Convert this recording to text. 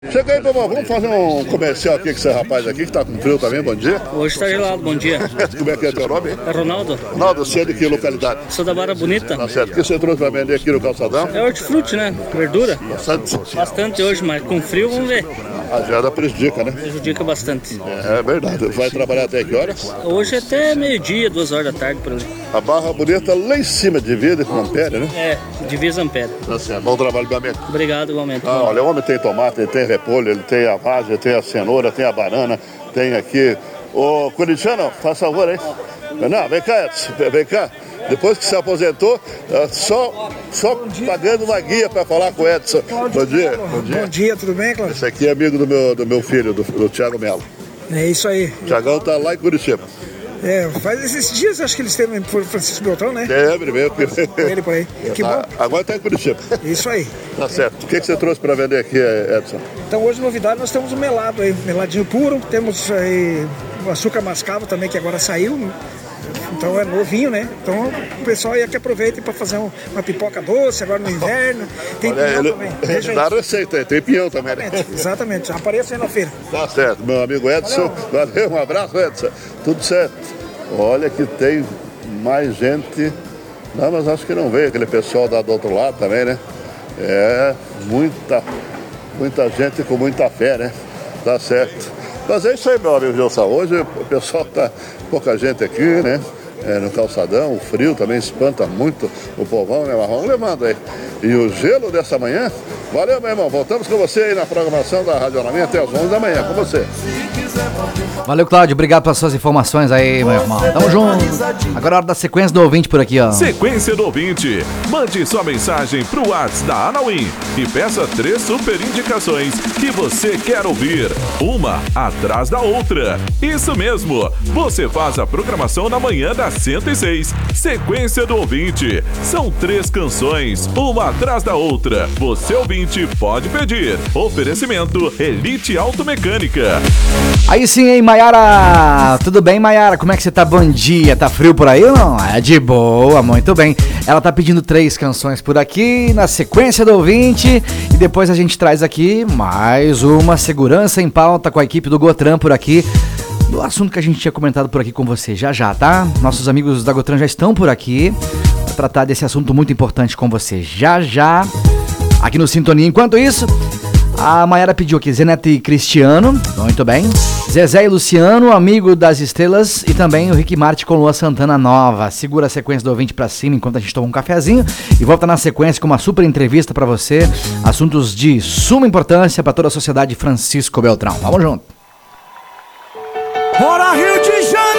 Chega aí, Bobão, vamos fazer um comercial aqui com esse rapaz aqui que tá com frio também, bom dia. Hoje tá gelado, bom dia. Como é que é teu nome? É Ronaldo. Ronaldo, você é de que localidade? Sou da Barra Bonita. Tá certo, o que você trouxe pra vender aqui no calçadão? É hortifruti, né? Verdura. Bastante. Bastante hoje, mas com frio vamos ver. A geada prejudica, né? Prejudica bastante. É verdade. Vai trabalhar até que horas? Hoje é até meio-dia, 2 horas da tarde por ali. A Barra Bonita lá em cima, divide com Ampere, né? É, divisa Ampere. Tá certo, bom trabalho, meu amigo. Obrigado, igualmente. Ah, olha, o homem tem tomate, ele tem repolho, ele tem a vagem, tem a cenoura, tem a banana, tem aqui. Ô, corintiano, faz favor aí. Não, vem cá, Edson, vem cá. Depois que se aposentou, só pagando uma guia para falar com o Edson. Bom dia. Bom dia, tudo bem, Cláudio? Esse aqui é amigo do meu filho, do Thiago Melo. É isso aí. O Thiagão tá lá em Curitiba. É, faz esses dias, acho que eles têm por Francisco Beltrão, né? Mesmo. Com ele por aí. Que bom. Agora tá em Curitiba. Isso aí. Tá certo. O que você trouxe para vender aqui, Edson? Então hoje, novidade, nós temos um melado aí, meladinho puro. Temos aí o açúcar mascavo também, que agora saiu. Então é novinho, né? Então o pessoal aí que aproveita para fazer uma pipoca doce agora no inverno. Tem pinhão também. Ele dá receita aí, tem pinhão também, né? Exatamente. Apareça aí na feira. Tá certo, meu amigo Edson. Valeu, um abraço, Edson. Tudo certo. Olha que tem mais gente. Não, mas acho que não veio aquele pessoal do outro lado também, né? É, muita gente com muita fé, né? Tá certo. Mas é isso aí, meu amigo Gilson. Hoje o pessoal tá pouca gente aqui, né? No calçadão, o frio também espanta muito o povão, né? Mas vamos levando aí. E o gelo dessa manhã, valeu, meu irmão. Voltamos com você aí na programação da Radionamento até às 11 da manhã, com você. Valeu, Cláudio. Obrigado pelas suas informações aí, meu irmão. Tamo junto. Agora é hora da sequência do ouvinte por aqui, ó. Sequência do ouvinte. Mande sua mensagem pro WhatsApp da Anauim e peça 3 super indicações que você quer ouvir. Uma atrás da outra. Isso mesmo. Você faz a programação na manhã da 106. Sequência do ouvinte. São 3 canções, uma atrás da outra. Você, ouvinte, pode pedir. Oferecimento Elite Automecânica. Aí sim, hein, Maiara? Tudo bem, Maiara? Como é que você tá? Bom dia. Tá frio por aí ou não? É de boa, muito bem. Ela tá pedindo 3 canções por aqui, na sequência do ouvinte. E depois a gente traz aqui mais uma segurança em pauta com a equipe do Gotran por aqui. Do assunto que a gente tinha comentado por aqui com você já, tá? Nossos amigos da Gotran já estão por aqui para tratar desse assunto muito importante com você já, aqui no Sintonia. Enquanto isso, a Maiara pediu aqui Zeneto e Cristiano, muito bem. Zezé e Luciano, Amigo das Estrelas, e também o Rick Martin com Lua Santana Nova. Segura a sequência do ouvinte pra cima enquanto a gente toma um cafezinho e volta na sequência com uma super entrevista pra você. Assuntos de suma importância pra toda a sociedade Francisco Beltrão. Vamos junto. Bora, Rio de Janeiro!